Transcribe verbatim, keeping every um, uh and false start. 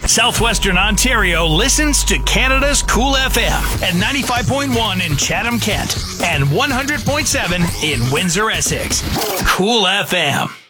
Southwestern Ontario listens to Canada's Cool F M at ninety-five point one in Chatham-Kent and one hundred point seven in Windsor, Essex. Cool F M.